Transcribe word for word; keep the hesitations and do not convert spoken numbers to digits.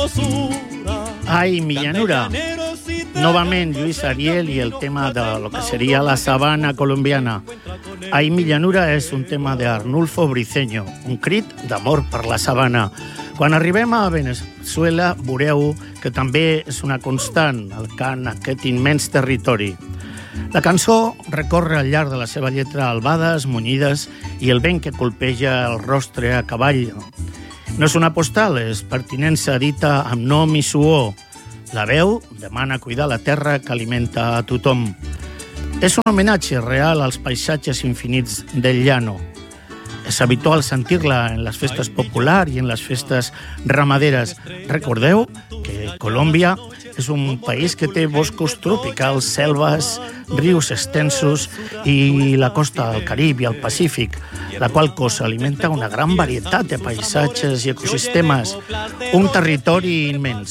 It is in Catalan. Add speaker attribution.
Speaker 1: Ai, mi llanura. Novament, Lluís Ariel y el tema de lo que sería la sabana colombiana. Ai, mi llanura és un tema de Arnulfo Briceño, un crit d'amor per la sabana. Quan arribem a Venezuela, veureu que també és una constant el cant a aquest immens territori. La cançó recorre al llarg de la seva lletra albades, munyides i el vent que colpeja el rostre a cavall. No és una postal, és pertinença dita amb nom i suor. La veu demana cuidar la terra que alimenta a tothom. És un homenatge real als paisatges infinits del llano. És habitual sentir-la en les festes populars i en les festes ramaderes. Recordeu que Colòmbia és un país que té boscos tropicals, selves, rius extensos i la costa del Carib i el Pacífic, la qual cosa alimenta una gran varietat de paisatges i ecosistemes, un territori immens.